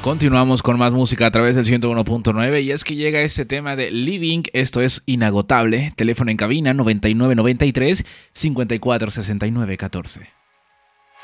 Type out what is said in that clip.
Continuamos con más música a través del 101.9 y es que llega este tema de Living, esto es Inagotable, teléfono en cabina 9993 546914.